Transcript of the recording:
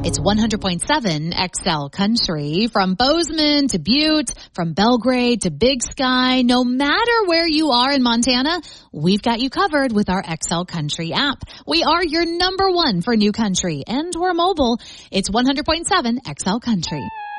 It's 100.7 XL Country. From Bozeman to Butte, from Belgrade to Big Sky, no matter where you are in Montana, we've got you covered with our XL Country app. We are your number one for new country, and we're mobile. It's 100.7 XL Country.